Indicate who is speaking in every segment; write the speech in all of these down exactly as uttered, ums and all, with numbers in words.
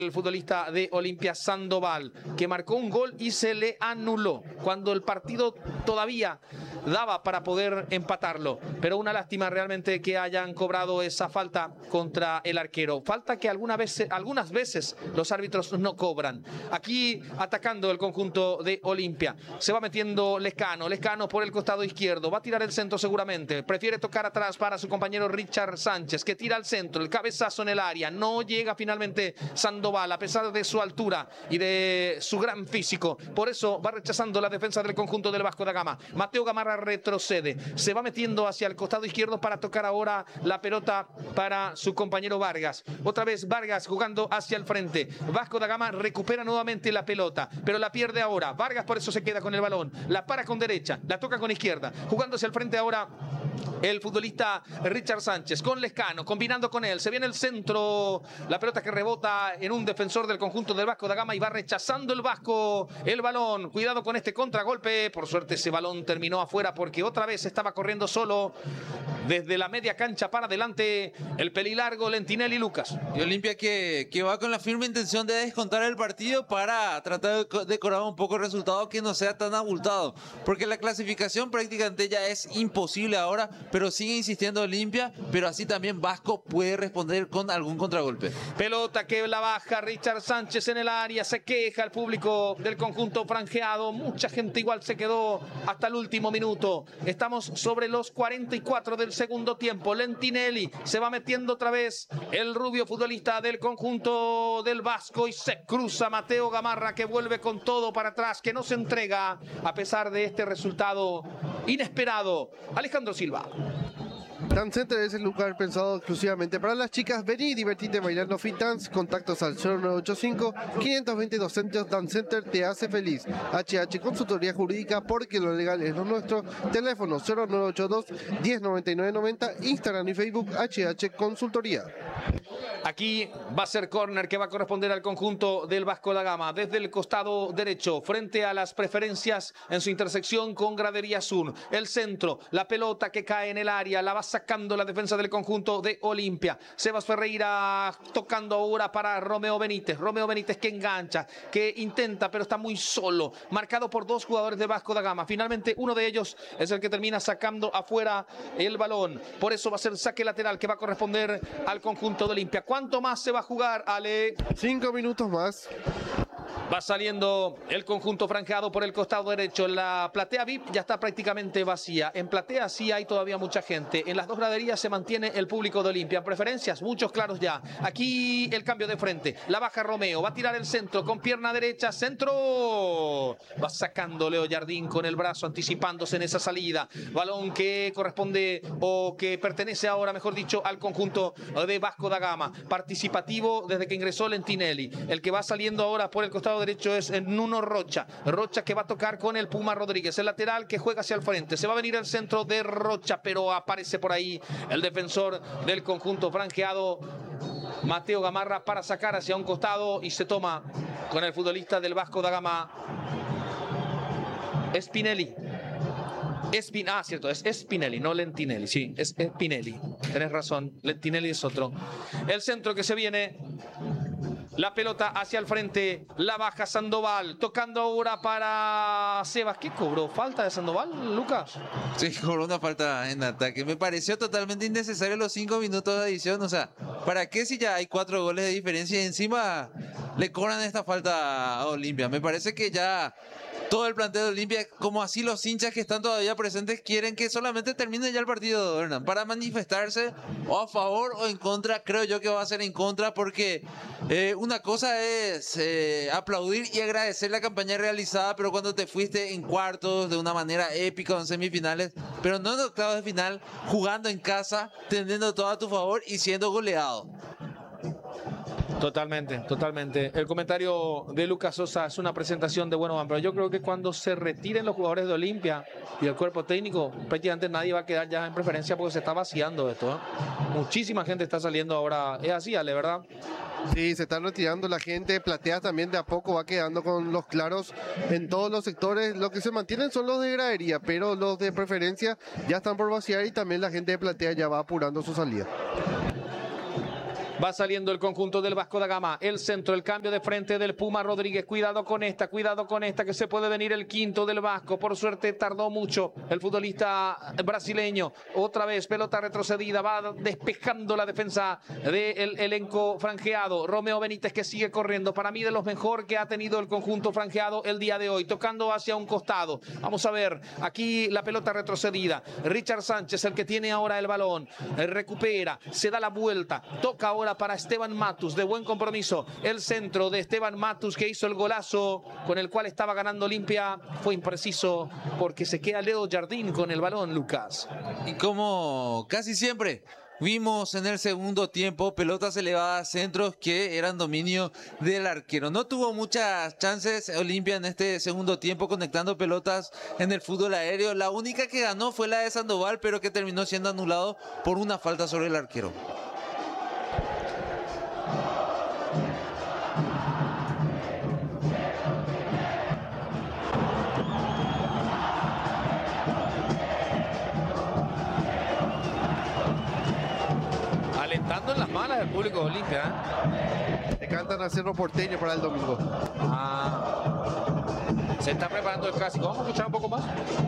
Speaker 1: el futbolista de Olimpia Sandoval, que marcó un gol y se le anuló cuando el partido todavía daba para poder empatarlo. Pero una lástima realmente que hayan cobrado esa falta contra el arquero. Falta que alguna vez, algunas veces los árbitros no cobran. Aquí atacando el conjunto de Olimpia. Se va metiendo Lescano. Lescano por el costado izquierdo. Va a tirar el centro seguramente. Prefiere tocar atrás para su compañero Richard Sánchez, que tira al centro. El cabezazo en el área. No llega finalmente Sandoval, a pesar de su altura y de su gran físico. Por eso va rechazando la defensa del conjunto del Vasco da Gama. Mateo Gamarra retrocede, se va metiendo hacia el costado izquierdo para tocar ahora la pelota para su compañero Vargas. Otra vez Vargas jugando hacia el frente. Vasco da Gama recupera nuevamente la pelota, pero la pierde ahora. Vargas por eso se queda con el balón. La para con derecha, la toca con izquierda. Jugando hacia el frente ahora el futbolista Richard Sánchez con Lescano, combinando con él. Se viene el centro, la pelota que rebota en un defensor del conjunto del Vasco da Gama y va rechazando el Vasco el balón. Cuidado con este contragolpe. Por suerte ese balón terminó afuera porque otra vez estaba corriendo solo desde la media cancha para adelante el pelilargo Lentinelli Lucas.
Speaker 2: Y Olimpia que, que va con la firme intención de descontar el partido para tratar de decorar un poco el resultado que no sea tan abultado, porque la clasificación prácticamente ya es imposible ahora, pero sigue insistiendo Olimpia, pero así también Vasco puede responder con algún contragolpe.
Speaker 1: Pelota que la baja Richard Sánchez en el área, se queja el público del conjunto franjeado, mucha gente igual se quedó hasta el último minuto. Estamos sobre los cuarenta y cuatro del segundo tiempo. Lentinelli se va metiendo otra vez el rubio futbolista del conjunto del Vasco y se cruza Mateo Gamarra, que vuelve con todo para atrás, que no se entrega a pesar de este resultado inesperado. Alejandro Silva.
Speaker 3: Dance Center es el lugar pensado exclusivamente para las chicas. Vení y divertite bailando Fit Dance. Contactos al cero nueve ocho cinco, cinco dos dos Centros. Dance Center te hace feliz. H H Consultoría Jurídica, porque lo legal es lo nuestro. Teléfono cero nueve ocho dos, diez noventa y nueve noventa. Instagram y Facebook H H Consultoría.
Speaker 1: Aquí va a ser córner que va a corresponder al conjunto del Vasco da Gama desde el costado derecho, frente a las preferencias en su intersección con Gradería Sur. El centro, la pelota que cae en el área, la va sacando la defensa del conjunto de Olimpia. Sebas Ferreira tocando ahora para Romeo Benítez. Romeo Benítez que engancha, que intenta, pero está muy solo. Marcado por dos jugadores de Vasco da Gama. Finalmente uno de ellos es el que termina sacando afuera el balón. Por eso va a ser saque lateral que va a corresponder al conjunto de Olimpia. ¿Cuánto más se va a jugar, Ale?
Speaker 3: Cinco minutos más.
Speaker 1: Va saliendo el conjunto franjeado por el costado derecho. La platea V I P ya está prácticamente vacía. En platea sí hay todavía mucha gente. En las dos graderías se mantiene el público de Olimpia. Preferencias, muchos claros ya. Aquí el cambio de frente. La baja Romeo. Va a tirar el centro con pierna derecha. Centro. Va sacando Leo Jardín con el brazo, anticipándose en esa salida. Balón que corresponde o que pertenece ahora, mejor dicho, al conjunto de Vasco da Gama. Participativo desde que ingresó Lentinelli. El que va saliendo ahora por el costado derecho es Nuno Rocha. Rocha que va a tocar con el Puma Rodríguez. El lateral que juega hacia el frente. Se va a venir el centro de Rocha, pero aparece por ahí el defensor del conjunto franjeado, Mateo Gamarra, para sacar hacia un costado y se toma con el futbolista del Vasco da Gama, Spinelli. Espin ah, cierto, es Spinelli, no Lentinelli. Sí, es Spinelli. Tenés razón, Lentinelli es otro. El centro que se viene. La pelota hacia el frente, la baja Sandoval, tocando ahora para Sebas. ¿Qué cobró? ¿Falta de Sandoval, Lucas?
Speaker 2: Sí, cobró una falta en ataque. Me pareció totalmente innecesario los cinco minutos de adición. O sea, ¿para qué si ya hay cuatro goles de diferencia y encima le cobran esta falta a Olimpia? Me parece que ya todo el plantel de Olimpia, como así los hinchas que están todavía presentes, quieren que solamente termine ya el partido, Hernán, para manifestarse o a favor o en contra. Creo yo que va a ser en contra, porque eh, una cosa es eh, aplaudir y agradecer la campaña realizada, pero cuando te fuiste en cuartos de una manera épica o en semifinales, pero no en octavos de final, jugando en casa, teniendo todo a tu favor y siendo goleado.
Speaker 1: Totalmente, totalmente. El comentario de Lucas Sosa es una presentación de bueno, pero yo creo que cuando se retiren los jugadores de Olimpia y el cuerpo técnico, prácticamente nadie va a quedar ya en preferencia porque se está vaciando esto, ¿eh? Muchísima gente está saliendo ahora. Es así, Ale, ¿verdad?
Speaker 3: Sí, se están retirando la gente. Platea también de a poco va quedando con los claros en todos los sectores. Lo que se mantienen son los de gradería, pero los de preferencia ya están por vaciar y también la gente de Platea ya va apurando su salida.
Speaker 1: Va saliendo el conjunto del Vasco da Gama. El centro, el cambio de frente del Puma Rodríguez. Cuidado con esta, cuidado con esta, que se puede venir el quinto del Vasco. Por suerte tardó mucho el futbolista brasileño. Otra vez pelota retrocedida. Va despejando la defensa del elenco franjeado. Romeo Benítez, que sigue corriendo. Para mí de los mejor que ha tenido el conjunto franjeado el día de hoy. Tocando hacia un costado. Vamos a ver aquí la pelota retrocedida. Richard Sánchez, el que tiene ahora el balón. Recupera, se da la vuelta. Toca ahora para Esteban Matus, de buen compromiso. El centro de Esteban Matus, que hizo el golazo con el cual estaba ganando Olimpia. Fue impreciso porque se queda Leo Jardín con el balón, Lucas.
Speaker 2: Y como casi siempre vimos en el segundo tiempo, pelotas elevadas, centros que eran dominio del arquero. No tuvo muchas chances Olimpia en este segundo tiempo conectando pelotas en el fútbol aéreo. La única que ganó fue la de Sandoval, pero que terminó siendo anulado por una falta sobre el arquero.
Speaker 1: Alentando en las malas del público de Olimpia, ¿eh?
Speaker 3: Le cantan a Cerro Porteño para el domingo.
Speaker 1: Ah, se está preparando el clásico. Vamos a escuchar un poco más.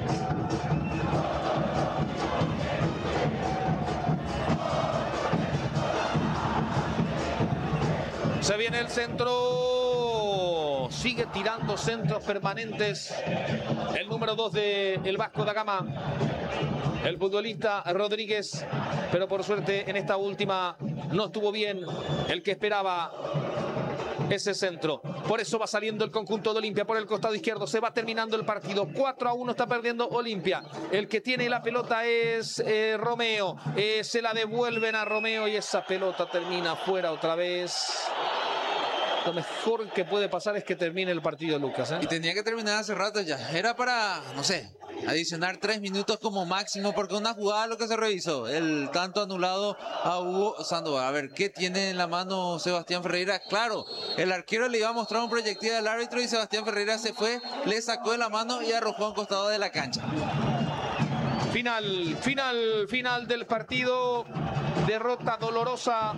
Speaker 1: Se viene el centro. Sigue tirando centros permanentes. El número dos del Vasco da Gama. El futbolista Rodríguez, pero por suerte en esta última no estuvo bien el que esperaba ese centro. Por eso va saliendo el conjunto de Olimpia por el costado izquierdo. Se va terminando el partido. cuatro a uno está perdiendo Olimpia. El que tiene la pelota es eh, Romeo. Eh, se la devuelven a Romeo y esa pelota termina fuera otra vez. Lo mejor que puede pasar es que termine el partido, Lucas, ¿eh?
Speaker 2: Y tenía que terminar hace rato ya. Era para, no sé, adicionar tres minutos como máximo, porque una jugada lo que se revisó, el tanto anulado a Hugo Sandoval. A ver, ¿qué tiene en la mano Sebastián Ferreira? Claro, el arquero le iba a mostrar un proyectil al árbitro y Sebastián Ferreira se fue, le sacó de la mano y arrojó a un costado de la cancha.
Speaker 1: Final, final, final del partido. Derrota dolorosa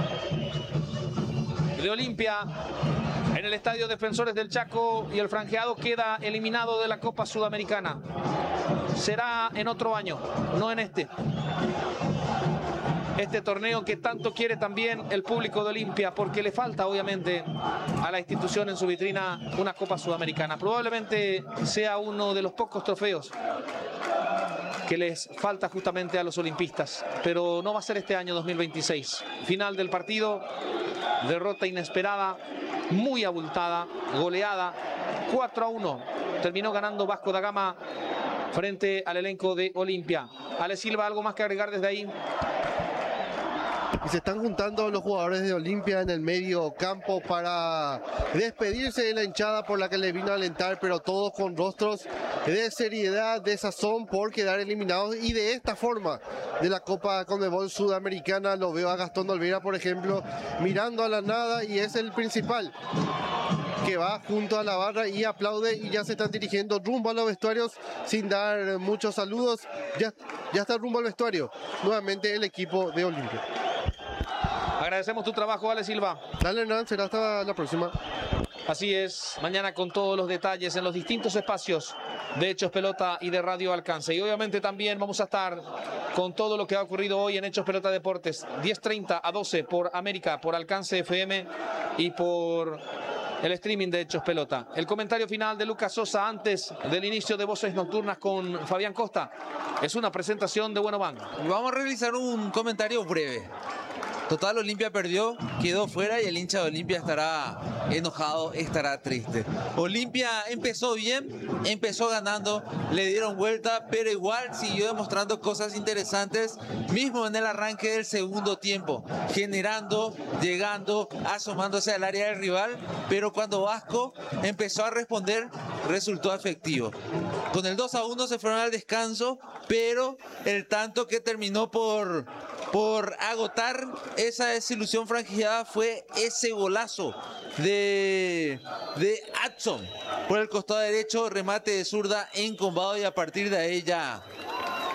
Speaker 1: de Olimpia en el Estadio Defensores del Chaco, y el franjeado queda eliminado de la Copa Sudamericana. Será en otro año, no en este. Este torneo que tanto quiere también el público de Olimpia, porque le falta obviamente a la institución en su vitrina una Copa Sudamericana. Probablemente sea uno de los pocos trofeos que les falta justamente a los olimpistas, pero no va a ser este año dos mil veintiséis. Final del partido, derrota inesperada, muy abultada, goleada, cuatro a uno. Terminó ganando Vasco da Gama frente al elenco de Olimpia. Ale Silva, ¿algo más que agregar desde ahí?
Speaker 3: Y se están juntando los jugadores de Olimpia en el medio campo para despedirse de la hinchada por la que le vino a alentar, pero todos con rostros de seriedad, de sazón por quedar eliminados, y de esta forma de la Copa Conmebol Sudamericana. Lo veo a Gastón Olvera, por ejemplo, mirando a la nada, y es el principal que va junto a la barra y aplaude, y ya se están dirigiendo rumbo a los vestuarios sin dar muchos saludos. Ya, ya está rumbo al vestuario nuevamente el equipo de Olimpia.
Speaker 1: Agradecemos tu trabajo, Ale Silva.
Speaker 3: Dale, Hernán, será hasta la próxima.
Speaker 1: Así es, mañana con todos los detalles en los distintos espacios de Hechos Pelota y de Radio Alcance. Y obviamente también vamos a estar con todo lo que ha ocurrido hoy en Hechos Pelota Deportes. diez treinta a doce por América, por Alcance F M y por el streaming de Hechos Pelota. El comentario final de Lucas Sosa antes del inicio de Voces Nocturnas con Fabián Costa. Es una presentación de Bueno Van.
Speaker 2: Vamos a realizar un comentario breve. Total, Olimpia perdió, quedó fuera y el hincha de Olimpia estará enojado, estará triste. Olimpia empezó bien, empezó ganando, le dieron vuelta, pero igual siguió demostrando cosas interesantes, mismo en el arranque del segundo tiempo, generando, llegando, asomándose al área del rival, pero cuando Vasco empezó a responder, resultó efectivo. Con el dos a uno se fueron al descanso, pero el tanto que terminó por... por agotar esa desilusión franqueada fue ese golazo de, de Adson por el costado derecho, remate de zurda encombado, y a partir de ahí ya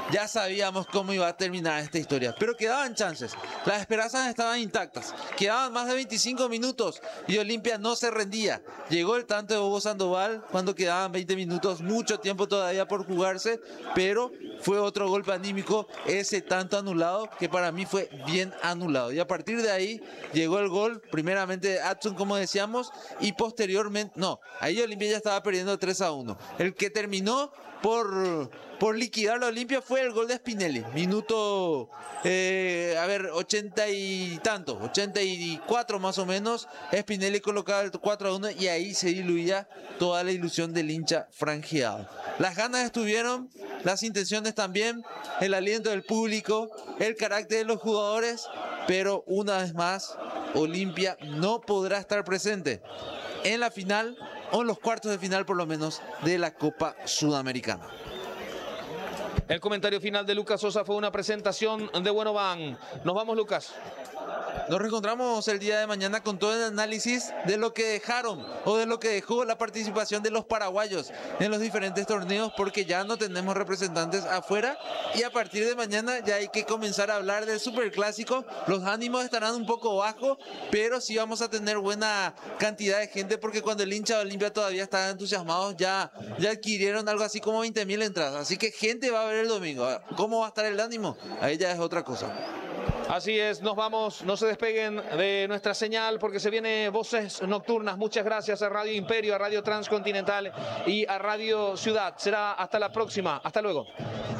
Speaker 2: ya sabíamos cómo iba a terminar esta historia, pero quedaban chances, las esperanzas estaban intactas, quedaban más de veinticinco minutos y Olimpia no se rendía. Llegó el tanto de Hugo Sandoval cuando quedaban veinte minutos, mucho tiempo todavía por jugarse, pero fue otro golpe anímico, ese tanto anulado que para mí fue bien anulado. Y a partir de ahí llegó el gol, primeramente de Adson, como decíamos, y posteriormente, no, ahí Olimpia ya estaba perdiendo tres a uno. El que terminó por, por liquidar la Olimpia fue el gol de Spinelli, minuto, eh, a ver, ochenta y tanto, ochenta y cuatro más o menos. Spinelli colocaba el cuatro a uno y ahí se diluía toda la ilusión del hincha franjeado. Las ganas estuvieron, las intenciones también, el aliento del público, el carácter de los jugadores, pero una vez más Olimpia no podrá estar presente en la final o en los cuartos de final por lo menos de la Copa Sudamericana.
Speaker 1: El comentario final de Lucas Sosa fue una presentación de Bueno Van. Nos vamos, Lucas.
Speaker 2: Nos reencontramos el día de mañana con todo el análisis de lo que dejaron o de lo que dejó la participación de los paraguayos en los diferentes torneos, porque ya no tenemos representantes afuera y a partir de mañana ya hay que comenzar a hablar del superclásico. Los ánimos estarán un poco bajos, pero sí vamos a tener buena cantidad de gente, porque cuando el hincha de Olimpia todavía estaba entusiasmado, ya, ya adquirieron algo así como veinte mil entradas, así que gente va a ver el domingo. ¿Cómo va a estar el ánimo? Ahí ya es otra cosa.
Speaker 1: Así es, nos vamos, no se despeguen de nuestra señal porque se viene Voces Nocturnas. Muchas gracias a Radio Imperio, a Radio Transcontinental y a Radio Ciudad. Será hasta la próxima. Hasta luego.